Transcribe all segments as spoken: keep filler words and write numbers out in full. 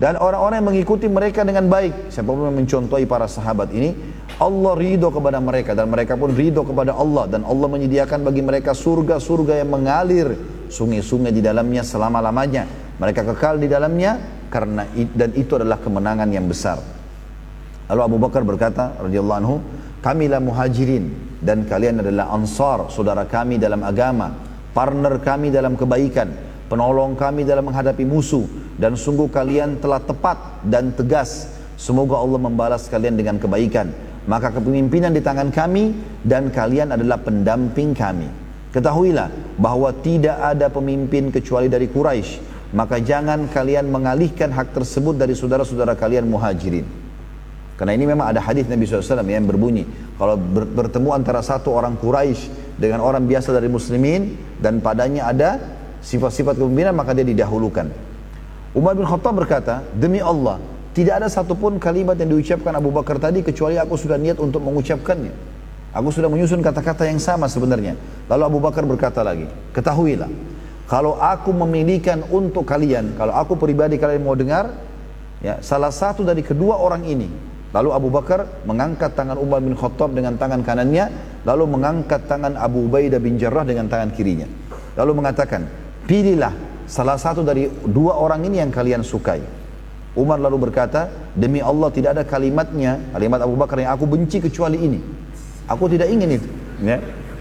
Dan orang-orang yang mengikuti mereka dengan baik, siapapun yang mencontohi para sahabat ini, Allah ridho kepada mereka dan mereka pun ridho kepada Allah, dan Allah menyediakan bagi mereka surga-surga yang mengalir sungai-sungai di dalamnya selama-lamanya. Mereka kekal di dalamnya karena dan itu adalah kemenangan yang besar. Lalu Abu Bakar berkata radhiyallahu anhu, kamilah muhajirin dan kalian adalah ansar, saudara kami dalam agama, partner kami dalam kebaikan, penolong kami dalam menghadapi musuh, dan sungguh kalian telah tepat dan tegas. Semoga Allah membalas kalian dengan kebaikan. Maka kepemimpinan di tangan kami dan kalian adalah pendamping kami. Ketahuilah bahwa tidak ada pemimpin kecuali dari Quraisy. Maka jangan kalian mengalihkan hak tersebut dari saudara-saudara kalian muhajirin. Karena ini memang ada hadis Nabi shallallahu alaihi wasallam yang berbunyi, kalau bertemu antara satu orang Quraisy dengan orang biasa dari muslimin dan padanya ada sifat-sifat kepemimpinan, maka dia didahulukan. Umar bin Khattab berkata, demi Allah, tidak ada satupun kalimat yang diucapkan Abu Bakar tadi kecuali aku sudah niat untuk mengucapkannya. Aku sudah menyusun kata-kata yang sama sebenarnya. Lalu Abu Bakar berkata lagi, ketahuilah, kalau aku memilihkan untuk kalian, kalau aku pribadi kalian mau dengar, ya, salah satu dari kedua orang ini. Lalu Abu Bakar mengangkat tangan Umar bin Khattab dengan tangan kanannya, lalu mengangkat tangan Abu Ubaidah bin Jarrah dengan tangan kirinya. Lalu mengatakan, pilihlah salah satu dari dua orang ini yang kalian sukai. Umar lalu berkata, demi Allah tidak ada kalimatnya, kalimat Abu Bakar yang aku benci kecuali ini. Aku tidak ingin itu. Ya.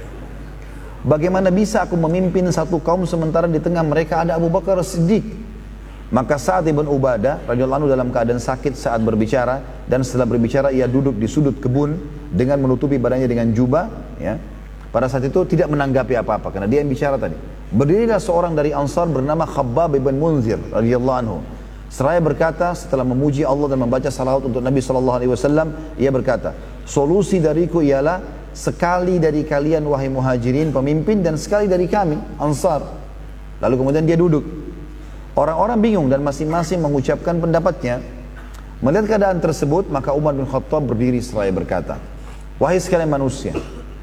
Bagaimana bisa aku memimpin satu kaum sementara di tengah mereka ada Abu Bakar Siddiq? Maka Sa'ad ibn Ubadah radhiyallahu anhu dalam keadaan sakit saat berbicara, dan setelah berbicara ia duduk di sudut kebun dengan menutupi badannya dengan jubah. Ya. Pada saat itu tidak menanggapi apa-apa karena dia yang bicara tadi. Berdirilah seorang dari Ansar bernama Khabbab ibn Munzir radhiyallahu anhu. Seraya berkata setelah memuji Allah dan membaca salawat untuk Nabi sallallahu alaihi wasallam, ia berkata, solusi dariku ialah sekali dari kalian wahai muhajirin pemimpin dan sekali dari kami Ansar. Lalu kemudian dia duduk. Orang-orang bingung dan masing-masing mengucapkan pendapatnya. Melihat keadaan tersebut, maka Umar bin Khattab berdiri seraya berkata, wahai sekalian manusia,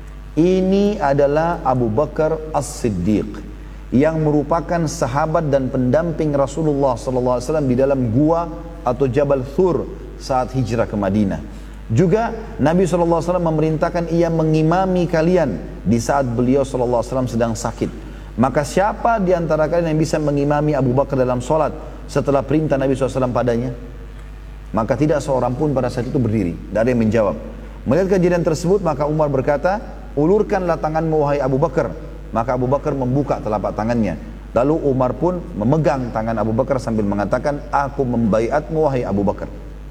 ini adalah Abu Bakar As-Siddiq yang merupakan sahabat dan pendamping Rasulullah sallallahu alaihi wasallam di dalam gua atau Jabal Thur saat hijrah ke Madinah. Juga Nabi sallallahu alaihi wasallam memerintahkan ia mengimami kalian di saat beliau sallallahu alaihi wasallam sedang sakit. Maka siapa di antara kalian yang bisa mengimami Abu Bakar dalam solat setelah perintah Nabi sallallahu alaihi wasallam padanya? Maka tidak seorang pun pada saat itu berdiri, tidak ada yang menjawab. Melihat kejadian tersebut, maka Umar berkata, ulurkanlah tanganmu wahai Abu Bakar. Maka Abu Bakar membuka telapak tangannya. Lalu Umar pun memegang tangan Abu Bakar sambil mengatakan, aku membaiatmu wahai Abu Bakar.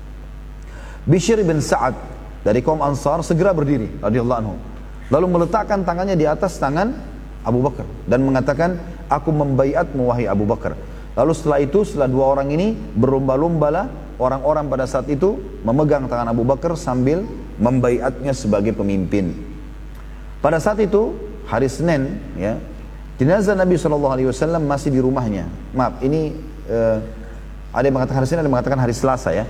Bishr bin Sa'ad dari kaum Ansar segera berdiri radhiyallahu anhu. Lalu meletakkan tangannya di atas tangan Abu Bakar dan mengatakan, aku membaiatmu wahai Abu Bakar. Lalu setelah itu, setelah dua orang ini berlomba-lombalah orang-orang pada saat itu memegang tangan Abu Bakar sambil membaiatnya sebagai pemimpin. Pada saat itu hari Senin, ya, jenazah Nabi shallallahu alaihi wasallam masih di rumahnya. Maaf, ini uh, ada yang mengatakan hari Senin, ada yang mengatakan hari Selasa, ya.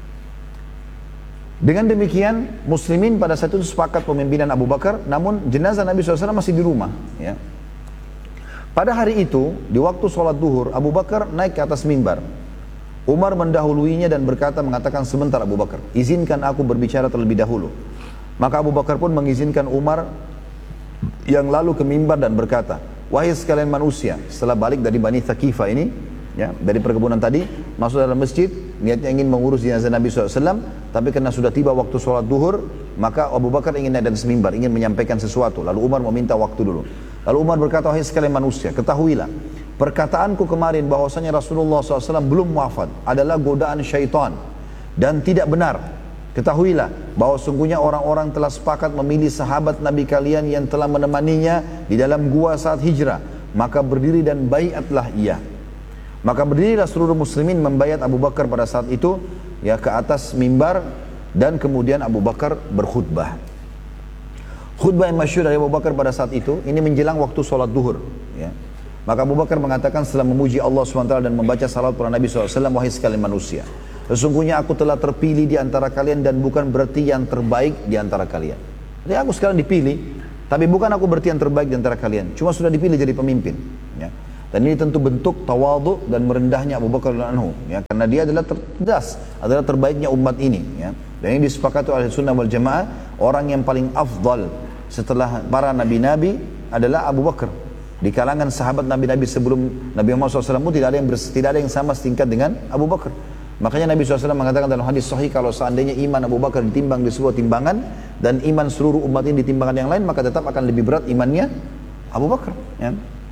Dengan demikian, muslimin pada saat itu sepakat pemimpinan Abu Bakar, namun jenazah Nabi shallallahu alaihi wasallam masih di rumah. Ya. Pada hari itu, di waktu sholat duhur, Abu Bakar naik ke atas mimbar. Umar mendahuluinya dan berkata, mengatakan, sebentar Abu Bakar, izinkan aku berbicara terlebih dahulu. Maka Abu Bakar pun mengizinkan Umar yang lalu ke mimbar dan berkata, wahai sekalian manusia, setelah balik dari Bani Thaqifah ini, ya, dari perkebunan tadi, masuk dalam masjid, niatnya ingin mengurus jenazah Nabi shallallahu alaihi wasallam, tapi karena sudah tiba waktu sholat duhur, maka Abu Bakar ingin naik dari mimbar, ingin menyampaikan sesuatu. Lalu Umar meminta waktu dulu. Lalu Umar berkata, wahai sekalian manusia, ketahuilah, perkataanku kemarin bahwasanya Rasulullah shallallahu alaihi wasallam belum wafat adalah godaan syaitan dan tidak benar. Ketahuilah bahwa sungguhnya orang-orang telah sepakat memilih sahabat Nabi kalian yang telah menemaninya di dalam gua saat hijrah. Maka berdiri dan baiatlah ia. Maka berdirilah seluruh muslimin membaiat Abu Bakar pada saat itu, ya, ke atas mimbar, dan kemudian Abu Bakar berkhutbah. Khutbah yang masyhur dari Abu Bakar pada saat itu, ini menjelang waktu sholat duhur, ya. Maka Abu Bakar mengatakan setelah memuji Allah subhanahu wa taala dan membaca salawat pada Nabi shallallahu alaihi wasallam, wahai sekalian manusia, sesungguhnya aku telah terpilih di antara kalian dan bukan berarti yang terbaik di antara kalian. Jadi aku sekarang dipilih, tapi bukan aku berarti yang terbaik di antara kalian. Cuma sudah dipilih jadi pemimpin. Ya. Dan ini tentu bentuk tawadhu dan merendahnya Abu Bakar radhiyallahu anhu, ya, karena dia adalah cerdas, adalah terbaiknya umat ini, ya. Dan ini disepakati oleh Sunnah wal Jamaah, orang yang paling afdal setelah para nabi-nabi adalah Abu Bakar. Di kalangan sahabat nabi-nabi sebelum Nabi Muhammad shallallahu alaihi wasallam tidak ada yang bers, tidak ada yang sama setingkat dengan Abu Bakar. Makanya Nabi shallallahu alaihi wasallam mengatakan dalam hadis sahih, kalau seandainya iman Abu Bakar ditimbang di sebuah timbangan dan iman seluruh umat ini di timbangan yang lain, maka tetap akan lebih berat imannya Abu Bakar, ya.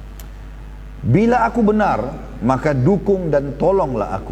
Bila aku benar, maka dukung dan tolonglah aku.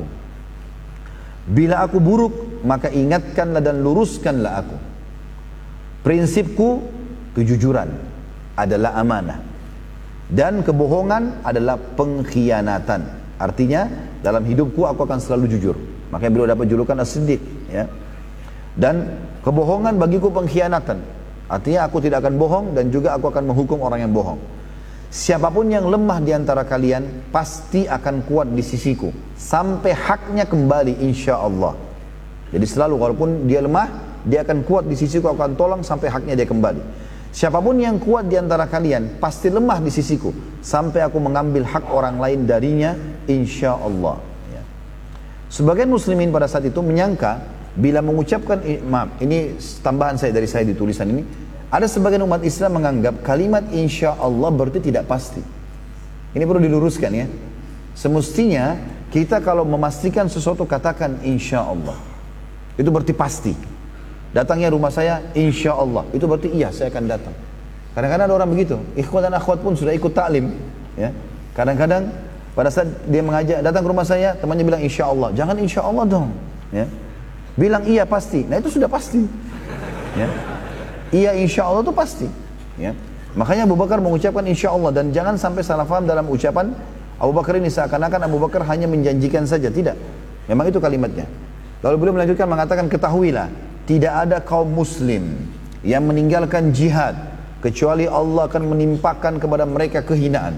Bila aku buruk, maka ingatkanlah dan luruskanlah aku. Prinsipku, kejujuran adalah amanah, dan kebohongan adalah pengkhianatan. Artinya, dalam hidupku aku akan selalu jujur. Makanya beliau dapat julukan As-Siddiq, ya. Dan kebohongan bagiku pengkhianatan. Artinya aku tidak akan bohong, dan juga aku akan menghukum orang yang bohong. Siapapun yang lemah di antara kalian pasti akan kuat di sisiku sampai haknya kembali, insya Allah. Jadi selalu walaupun dia lemah, dia akan kuat di sisiku, aku akan tolong sampai haknya dia kembali. Siapapun yang kuat di antara kalian pasti lemah di sisiku sampai aku mengambil hak orang lain darinya, insya Allah, ya. Sebagian muslimin pada saat itu menyangka bila mengucapkan, maaf, ini tambahan saya dari saya di tulisan ini, ada sebagian umat Islam menganggap kalimat insya Allah berarti tidak pasti. Ini perlu diluruskan, ya. Semestinya kita kalau memastikan sesuatu katakan insya Allah. Itu berarti pasti. Datangnya rumah saya insya Allah, itu berarti iya saya akan datang. Kadang-kadang ada orang begitu. Ikhwan dan akhwat pun sudah ikut taklim, ya. Kadang-kadang pada saat dia mengajak datang ke rumah saya, temannya bilang insya Allah. Jangan insya Allah dong, ya. Bilang iya pasti. Nah itu sudah pasti, ya. Iya insya Allah itu pasti, ya. Makanya Abu Bakar mengucapkan insya Allah, dan jangan sampai salah faham dalam ucapan Abu Bakar ini seakan-akan Abu Bakar hanya menjanjikan saja. Tidak, memang itu kalimatnya. Lalu beliau melanjutkan mengatakan, ketahuilah tidak ada kaum muslim yang meninggalkan jihad kecuali Allah akan menimpakan kepada mereka kehinaan.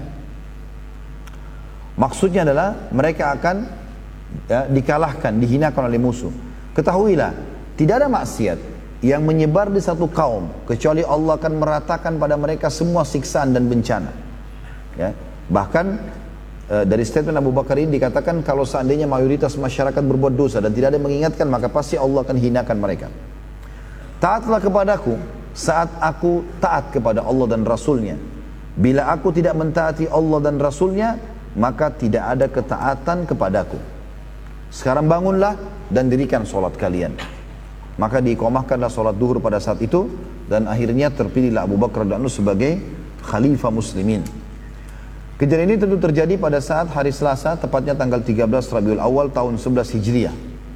Maksudnya adalah mereka akan, ya, dikalahkan, dihinakan oleh musuh. Ketahuilah tidak ada maksiat yang menyebar di satu kaum kecuali Allah akan meratakan pada mereka semua siksaan dan bencana, ya. Bahkan e, dari statement Abu Bakar ini dikatakan kalau seandainya mayoritas masyarakat berbuat dosa dan tidak ada yang mengingatkan, maka pasti Allah akan hinakan mereka. Taatlah kepadaku saat aku taat kepada Allah dan Rasulnya. Bila aku tidak mentaati Allah dan Rasulnya, maka tidak ada ketaatan kepadaku. Sekarang bangunlah dan dirikan solat kalian. Maka diiqamahkanlah solat duhur pada saat itu, dan akhirnya terpilihlah Abu Bakar radhiyallahu anhu sebagai khalifah muslimin. Kejadian ini tentu terjadi pada saat hari Selasa, tepatnya tanggal tiga belas Rabiul Awal tahun sebelas Hijriah.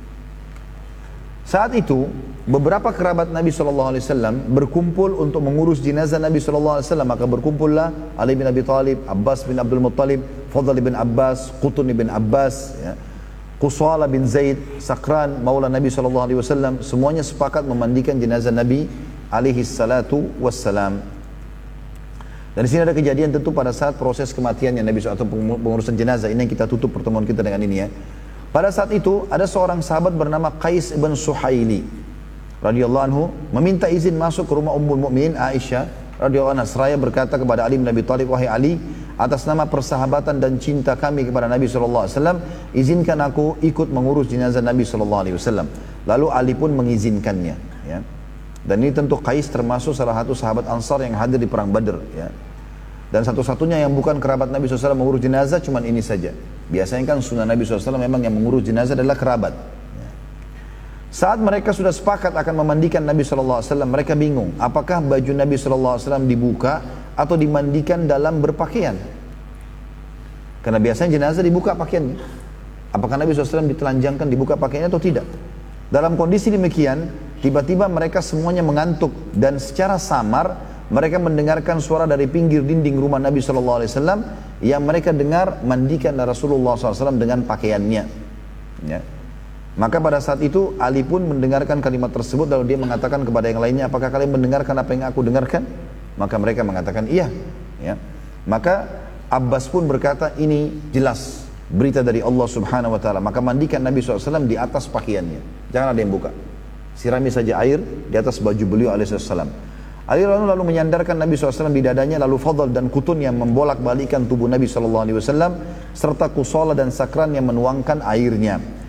Saat itu beberapa kerabat Nabi shallallahu alaihi wasallam berkumpul untuk mengurus jenazah Nabi shallallahu alaihi wasallam. Maka berkumpullah Ali bin Abi Thalib, Abbas bin Abdul Muttalib, Fadl bin Abbas, Qutun bin Abbas, ya, Qusala bin Zaid, Sakran, maula Nabi shallallahu alaihi wasallam, semuanya sepakat memandikan jenazah Nabi alaihi salatu wassalam. Dan di sini ada kejadian tentu pada saat proses kematiannya Nabi shallallahu alaihi wasallam atau pengurusan jenazah. Ini yang kita tutup pertemuan kita dengan ini, ya. Pada saat itu ada seorang sahabat bernama Qais ibn Suhaili radhiyallahu anhu meminta izin masuk ke rumah Ummul Mukminin Aisyah radhiyallahu anha seraya berkata kepada Ali bin Abi Thalib, wahai Ali, atas nama persahabatan dan cinta kami kepada Nabi shallallahu alaihi wasallam, izinkan aku ikut mengurus jenazah Nabi shallallahu alaihi wasallam. Lalu Ali pun mengizinkannya, ya. Dan ini tentu Qais termasuk salah satu sahabat Ansar yang hadir di perang Badr, ya. Dan satu-satunya yang bukan kerabat Nabi shallallahu alaihi wasallam mengurus jenazah cuman ini saja. Biasanya kan sunnah Nabi shallallahu alaihi wasallam memang yang mengurus jenazah adalah kerabat, ya. Saat mereka sudah sepakat akan memandikan Nabi shallallahu alaihi wasallam, mereka bingung apakah baju Nabi shallallahu alaihi wasallam dibuka atau dimandikan dalam berpakaian. Karena biasanya jenazah dibuka pakaiannya. Apakah Nabi shallallahu alaihi wasallam ditelanjangkan, dibuka pakaiannya atau tidak? Dalam kondisi demikian, tiba-tiba mereka semuanya mengantuk, dan secara samar mereka mendengarkan suara dari pinggir dinding rumah Nabi shallallahu alaihi wasallam yang mereka dengar mandikan Rasulullah shallallahu alaihi wasallam dengan pakaiannya, ya. Maka pada saat itu Ali pun mendengarkan kalimat tersebut, lalu dia mengatakan kepada yang lainnya, apakah kalian mendengarkan apa yang aku dengarkan? Maka mereka mengatakan iya, ya. Maka Abbas pun berkata, ini jelas berita dari Allah subhanahu wa ta'ala. Maka mandikan Nabi shallallahu alaihi wasallam di atas pakaiannya, jangan ada yang buka. Sirami saja air di atas baju beliau alaihi wasallam. Ali lalu, lalu menyandarkan Nabi shallallahu alaihi wasallam di dadanya, lalu Fadl dan Kutun yang membolak-balikan tubuh Nabi shallallahu alaihi wasallam, serta Kusala dan Sakran yang menuangkan airnya.